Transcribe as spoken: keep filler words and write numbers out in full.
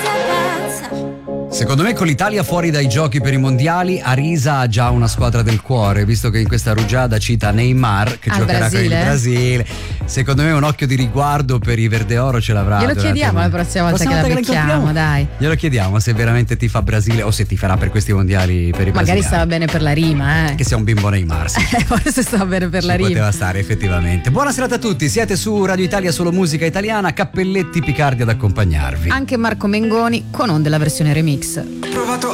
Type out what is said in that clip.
Secondo me con l'Italia fuori dai giochi per i mondiali, Arisa ha già una squadra del cuore, visto che in questa rugiada cita Neymar che Al giocherà Brasile. con il Brasile. Secondo me un occhio di riguardo per i Verde Oro ce l'avrà. Glielo durante chiediamo il- la prossima volta Prossima che la incontriamo, becchiamo, dai. Glielo chiediamo se veramente ti fa Brasile o se ti farà per questi mondiali per i Magari brasiliani. stava bene per la rima, eh. Che sia un bimbo Neymar, sì. Eh, forse stava bene per la Ci rima. poteva stare effettivamente. Buona serata a tutti, siete su Radio Italia, solo musica italiana, Cappelletti Picardi ad accompagnarvi. Anche Marco Mengoni con Onde la versione remix. Provato